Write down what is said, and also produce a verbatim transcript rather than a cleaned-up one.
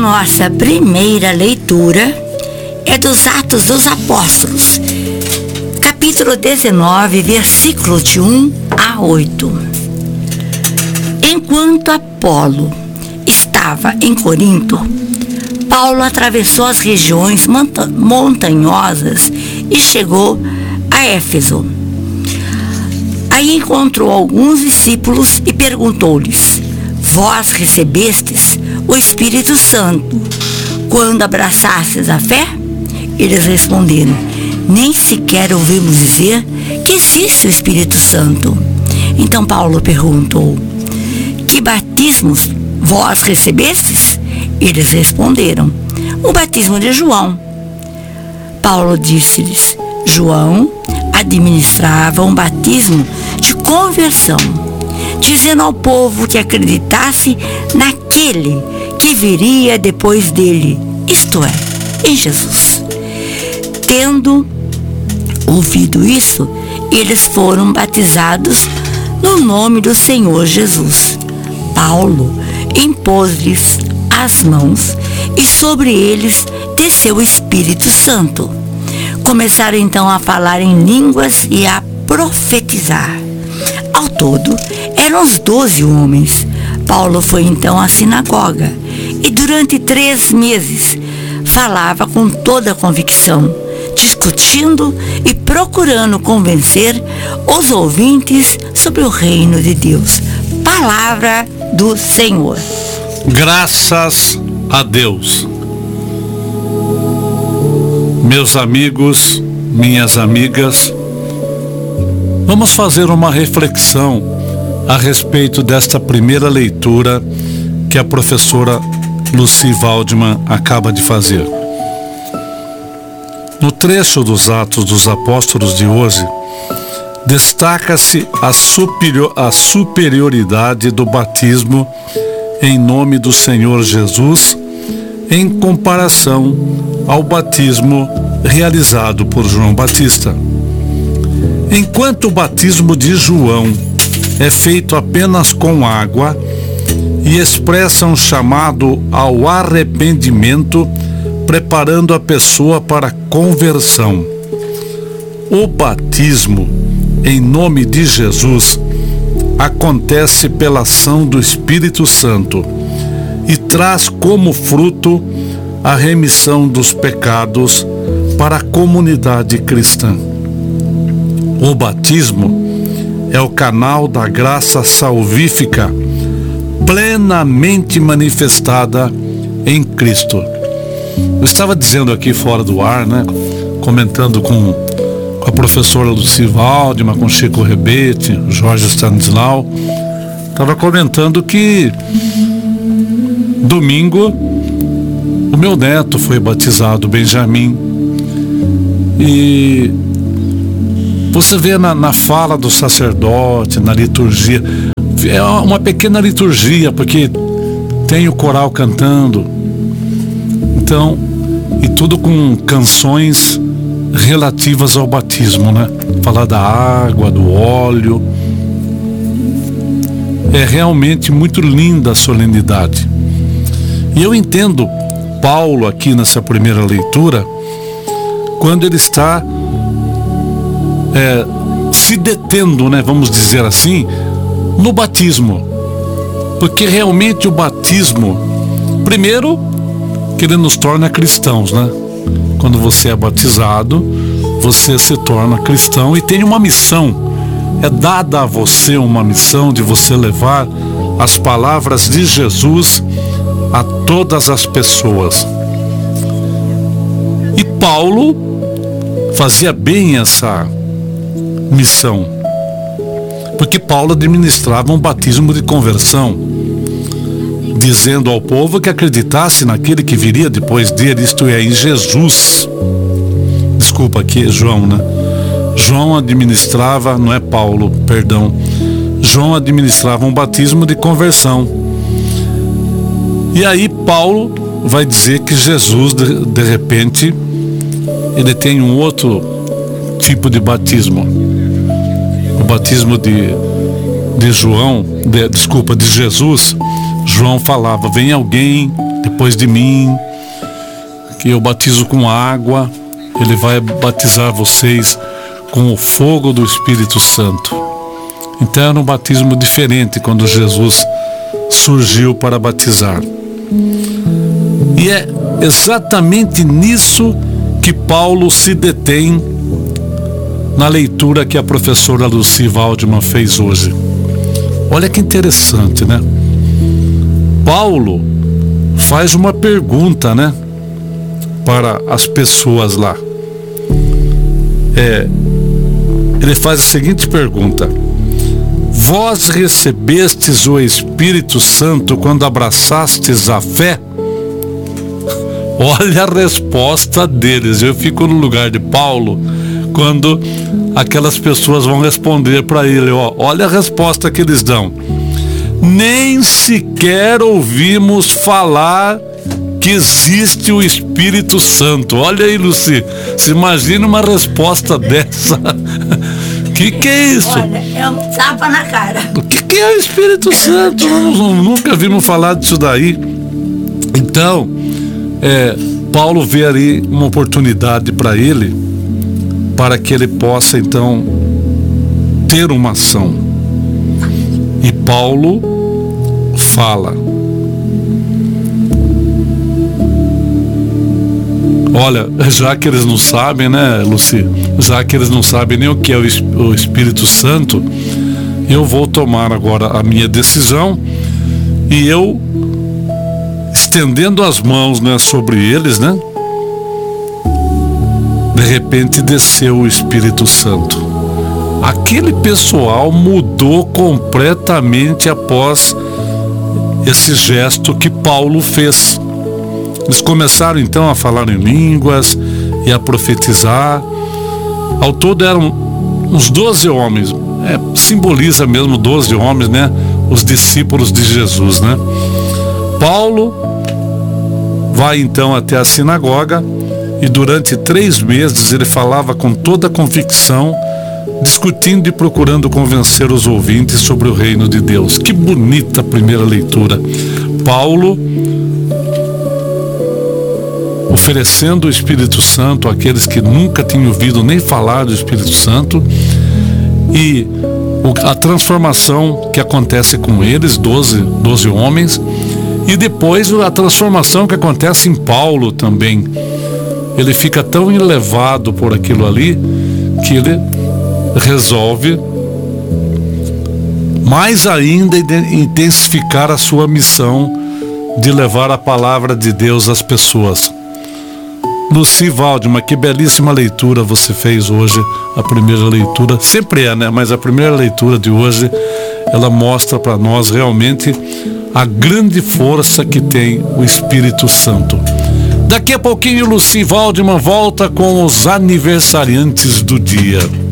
nossa primeira leitura é dos Atos dos Apóstolos, capítulo dezenove, versículos de um a oito. Enquanto Apolo estava em Corinto, Paulo atravessou as regiões monta- montanhosas e chegou a Éfeso. Aí encontrou alguns discípulos e perguntou-lhes: Vós recebestes o Espírito Santo quando abraçastes a fé? Eles responderam: Nem sequer ouvimos dizer que existe o Espírito Santo. Então Paulo perguntou: Que batismos vós recebestes? Eles responderam: O batismo de João. Paulo disse-lhes: João administrava um batismo de conversão, dizendo ao povo que acreditasse naquele que viria depois dele, isto é, em Jesus. Tendo ouvido isso, eles foram batizados no nome do Senhor Jesus. Paulo impôs-lhes as mãos e sobre eles desceu o Espírito Santo. Começaram então a falar em línguas e a profetizar. Ao todo, eram os doze homens. Paulo foi então à sinagoga e durante três meses falava com toda a convicção, discutindo e procurando convencer os ouvintes sobre o reino de Deus. Palavra do Senhor. Graças a Deus. Meus amigos, minhas amigas, vamos fazer uma reflexão a respeito desta primeira leitura que a professora Lucy Waldman acaba de fazer. No trecho dos Atos dos Apóstolos de hoje, destaca-se a, superior, a superioridade do batismo em nome do Senhor Jesus em comparação ao batismo realizado por João Batista. Enquanto o batismo de João é feito apenas com água e expressa um chamado ao arrependimento, preparando a pessoa para a conversão, o batismo em nome de Jesus acontece pela ação do Espírito Santo e traz como fruto a remissão dos pecados para a comunidade cristã. O batismo é o canal da graça salvífica plenamente manifestada em Cristo. Eu estava dizendo aqui fora do ar, né, comentando com, com a professora Lucy Waldman, com Chico Rebete, Jorge Stanislau, estava comentando que domingo o meu neto foi batizado, Benjamin, e você vê na, na fala do sacerdote, na liturgia, é uma pequena liturgia, porque tem o coral cantando, então, e tudo com canções relativas ao batismo, né? Falar da água, do óleo. É realmente muito linda a solenidade. E eu entendo Paulo aqui nessa primeira leitura, quando ele está é, se detendo, né, vamos dizer assim, no batismo. Porque realmente o batismo, primeiro, que ele nos torna cristãos, né? Quando você é batizado, você se torna cristão e tem uma missão. É dada a você uma missão de você levar as palavras de Jesus a todas as pessoas. E Paulo fazia bem essa missão, porque Paulo administrava um batismo de conversão, dizendo ao povo que acreditasse naquele que viria depois dele, isto é, em Jesus. Desculpa, aqui é João, né? João administrava, não é Paulo, perdão. João administrava um batismo de conversão. E aí Paulo vai dizer que Jesus, de, de repente, ele tem um outro tipo de batismo. O batismo de, de João, de, desculpa, de Jesus, João falava: vem alguém depois de mim, que eu batizo com água, ele vai batizar vocês com o fogo do Espírito Santo. Então era um batismo diferente quando Jesus surgiu para batizar. E é exatamente nisso que Paulo se detém na leitura que a professora Lucy Waldman fez hoje. Olha que interessante, né? Paulo faz uma pergunta, né, para as pessoas lá. É, ele faz a seguinte pergunta: vós recebestes o Espírito Santo quando abraçastes a fé? Olha a resposta deles. Eu fico no lugar de Paulo quando aquelas pessoas vão responder para ele. Ó, olha a resposta que eles dão: nem sequer ouvimos falar que existe o Espírito Santo. Olha aí, Lucy, se imagina uma resposta dessa. Que que é isso? Olha, é um tapa na cara. O que que é o Espírito Santo? Nós nunca vimos falar disso daí. Então, é, Paulo vê ali uma oportunidade para ele, para que ele possa então ter uma ação. E Paulo fala: olha, já que eles não sabem, né, Lucy? Já que eles não sabem nem o que é o Espírito Santo, eu vou tomar agora a minha decisão. E eu, estendendo as mãos, né, sobre eles, né, de repente desceu o Espírito Santo. Aquele pessoal mudou completamente após esse gesto que Paulo fez. Eles começaram então a falar em línguas e a profetizar. Ao todo eram uns doze homens. É, simboliza mesmo doze homens, né? Os discípulos de Jesus, né? Paulo vai então até a sinagoga e durante três meses ele falava com toda a convicção, discutindo e procurando convencer os ouvintes sobre o reino de Deus. Que bonita primeira leitura. Paulo oferecendo o Espírito Santo àqueles que nunca tinham ouvido nem falar do Espírito Santo, e a transformação que acontece com eles, doze, doze homens, e depois a transformação que acontece em Paulo também. Ele fica tão elevado por aquilo ali que ele resolve mais ainda intensificar a sua missão de levar a palavra de Deus às pessoas. Lucy Waldman, que belíssima leitura você fez hoje. A primeira leitura, sempre é, né? Mas a primeira leitura de hoje, ela mostra para nós realmente a grande força que tem o Espírito Santo. Daqui a pouquinho, Lucy Waldman volta com os aniversariantes do dia.